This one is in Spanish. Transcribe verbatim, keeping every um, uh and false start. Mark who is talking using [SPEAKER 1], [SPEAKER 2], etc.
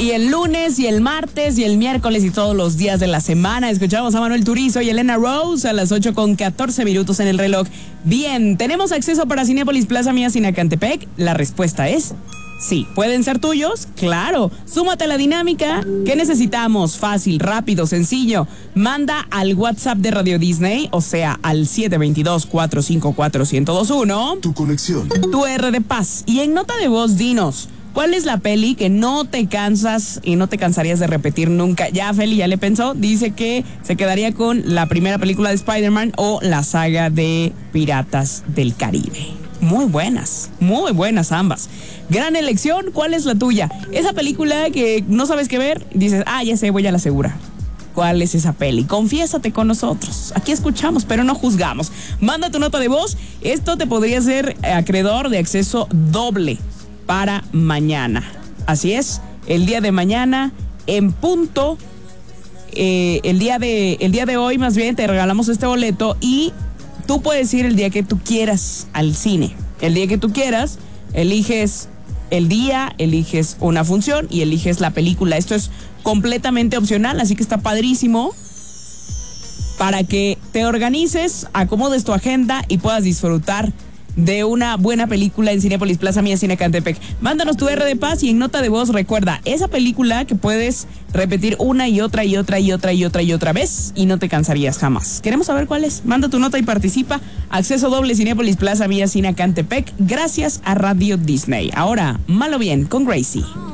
[SPEAKER 1] Y el lunes, y el martes, y el miércoles, y todos los días de la semana escuchamos a Manuel Turizo y Elena Rose a las ocho con catorce minutos en el reloj. Bien, ¿tenemos acceso para Cinépolis Plaza Mía Sinacantepec? La respuesta es sí. ¿Pueden ser tuyos? ¡Claro! Súmate a la dinámica. ¿Qué necesitamos? Fácil, rápido, sencillo. Manda al WhatsApp de Radio Disney, o sea, al siete dos dos, cuatro cinco cuatro, uno cero dos uno.
[SPEAKER 2] Tu conexión.
[SPEAKER 1] Tu R de paz. Y en nota de voz, dinos, ¿cuál es la peli que no te cansas y no te cansarías de repetir nunca? Ya, Feli, ya le pensó. Dice que se quedaría con la primera película de Spider-Man o la saga de Piratas del Caribe. Muy buenas, muy buenas ambas. Gran elección. ¿Cuál es la tuya? Esa película que no sabes qué ver, dices, ah, ya sé, voy a la segura. ¿Cuál es esa peli? Confiésate con nosotros. Aquí escuchamos, pero no juzgamos. Manda tu nota de voz. Esto te podría ser acreedor de acceso doble para mañana. Así es, el día de mañana en punto, eh, el día de el día de hoy más bien te regalamos este boleto y tú puedes ir el día que tú quieras al cine. El día que tú quieras, eliges el día, eliges una función y eliges la película. Esto es completamente opcional, así que está padrísimo para que te organices, acomodes tu agenda y puedas disfrutar de una buena película en Cinépolis Plaza Mía Sinacantepec. Mándanos tu R de paz y en nota de voz recuerda esa película que puedes repetir una y otra y otra y otra y otra y otra vez y no te cansarías jamás. Queremos saber cuál es. Manda tu nota y participa. Acceso doble Cinépolis Plaza Mía Sinacantepec gracias a Radio Disney. Ahora, Malo Bien con Gracie.